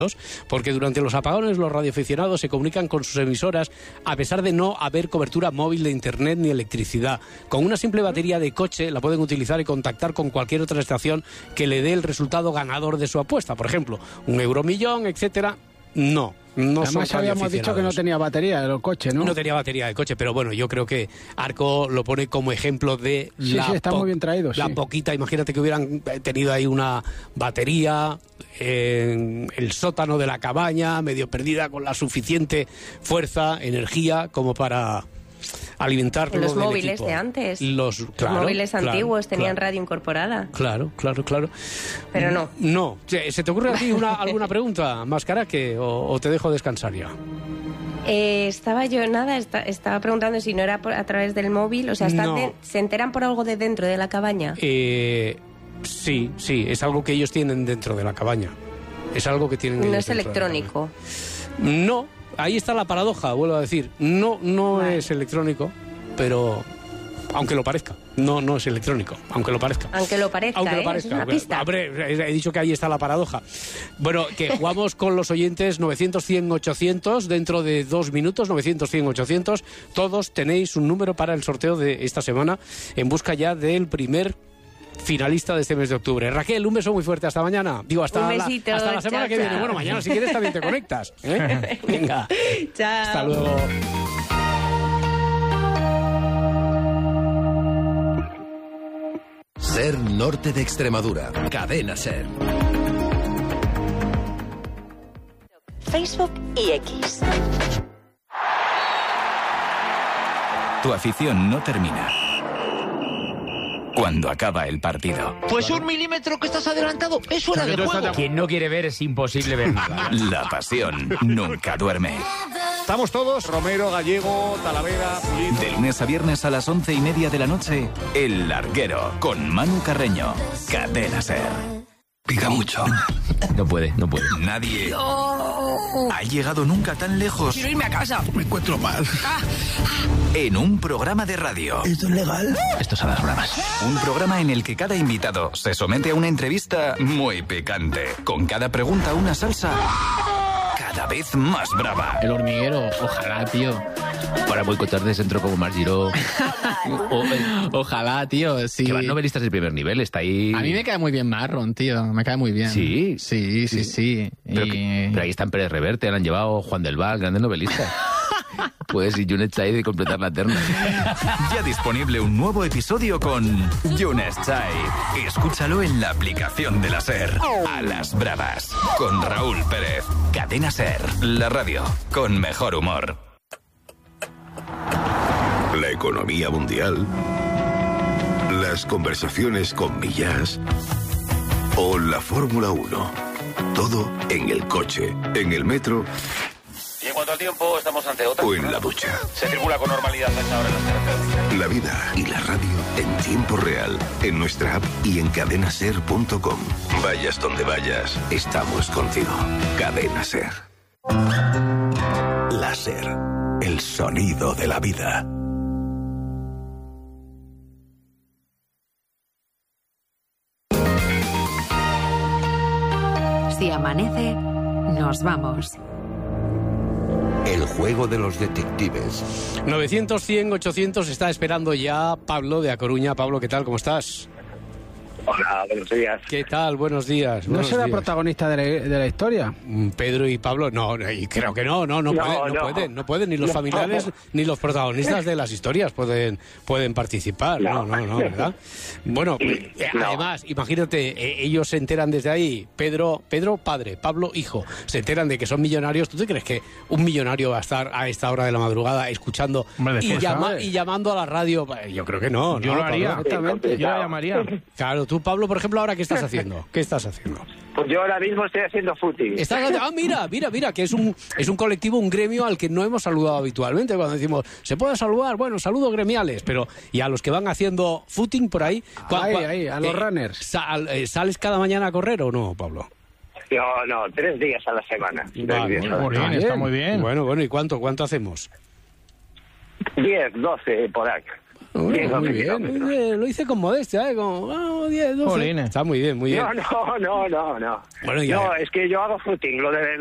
porque durante los apagones los radioaficionados se comunican con sus emisoras a pesar de no haber cobertura móvil de internet ni electricidad. Con una simple batería de coche la pueden utilizar y contactar con cualquier otra estación que le dé el resultado ganador de su apuesta. Por ejemplo, un euromillón, etcétera. No además habíamos dicho que no tenía batería el coche, ¿no? No tenía batería de coche, pero bueno, yo creo que Arco lo pone como ejemplo de está muy bien traído, la poquita. Imagínate que hubieran tenido ahí una batería en el sótano de la cabaña, medio perdida, con la suficiente fuerza, energía, como para alimentarlo. Los móviles equipo de antes. Los móviles antiguos tenían radio incorporada. Claro. Pero no. No. ¿Se te ocurre a ti alguna pregunta, Mascaraque, o te dejo descansar ya? Estaba preguntando si no era a través del móvil, o sea, ¿se enteran por algo de dentro de la cabaña? Sí, es algo que ellos tienen dentro de la cabaña. Es algo que tienen. No es electrónico. No. Ahí está la paradoja, vuelvo a decir. No vale. Es electrónico, pero aunque lo parezca. No es electrónico, aunque lo parezca. Aunque lo parezca. Es una pista. Hombre, he dicho que ahí está la paradoja. Bueno, que jugamos con los oyentes 900-100-800 dentro de 2 minutos, 900-100-800. Todos tenéis un número para el sorteo de esta semana en busca ya del primer finalista de este mes de octubre. Raquel, un beso muy fuerte. Hasta mañana. Hasta la semana que viene. Bueno, mañana si quieres también te conectas. Venga. Chao. Hasta luego. Ser Norte de Extremadura. Cadena Ser. Facebook y X. Tu afición no termina cuando acaba el partido. Pues 1 milímetro que estás adelantado es fuera de juego. Quien no quiere ver es imposible ver nada. La pasión nunca duerme. Estamos todos, Romero, Gallego, Talavera, Pulido. De lunes a viernes a las 11:30 de la noche, El Larguero, con Manu Carreño. Cadena Ser. Pica mucho. No puede. Nadie ha llegado nunca tan lejos. Quiero irme a casa. Me encuentro mal. En un programa de radio. ¿Esto es legal? Esto son las bromas. Un programa en el que cada invitado se somete a una entrevista muy picante. Con cada pregunta una salsa cada vez más brava. El Hormiguero, ojalá, tío. Para boicotar de centro como Mar Giró. Ojalá, tío, sí. Que van novelistas de primer nivel, está ahí. A mí me cae muy bien Marron, tío, me cae muy bien. ¿Sí? Sí. Pero ahí están Pérez Reverte, le han llevado Juan del Val, grandes novelistas. Pues y Yunes Chai de completar la terna. Ya disponible un nuevo episodio con Yunes Chai. Escúchalo en la aplicación de la SER. A las bravas. Con Raúl Pérez. Cadena SER. La radio con mejor humor. La economía mundial. Las conversaciones con Millás. O la Fórmula 1. Todo en el coche, en el metro. Y en cuanto al tiempo, estamos ante otra. O en la ducha. Se circula con normalidad a esta hora en las carreteras. La vida y la radio en tiempo real. En nuestra app y en cadenaser.com. Vayas donde vayas, estamos contigo. Cadena Ser. La Ser. El sonido de la vida. Si amanece, nos vamos. El juego de los detectives. 900-100-800 está esperando ya Pablo de A Coruña. Pablo, ¿qué tal? ¿Cómo estás? Hola, buenos días. ¿Qué tal? Buenos días. ¿No será protagonista de la historia? Pedro y Pablo, no, y creo que no pueden, ni los familiares ni los protagonistas de las historias pueden participar, no, ¿verdad? Bueno, además, imagínate, ellos se enteran desde ahí, Pedro padre, Pablo hijo, se enteran de que son millonarios. ¿Tú te crees que un millonario va a estar a esta hora de la madrugada escuchando y llamando a la radio? Yo creo que no. Yo lo haría, exactamente, yo lo llamaría. Claro, tú, Pablo, por ejemplo, ¿ahora qué estás haciendo? Pues yo ahora mismo estoy haciendo footing. Mira, que es un colectivo, un gremio al que no hemos saludado habitualmente. Cuando decimos, ¿se puede saludar? Bueno, saludos gremiales, pero ¿y a los que van haciendo footing por ahí? Ahí, a los runners. ¿Sales cada mañana a correr o no, Pablo? No, 3 días a la semana. Está muy bien. Bueno, ¿y cuánto hacemos? 10, 12 por ahí. Muy bien. Lo hice con modestia, como 10, 12. Jolines. Está muy bien, muy bien. No. Bueno, ya. No, es que yo hago footing, lo de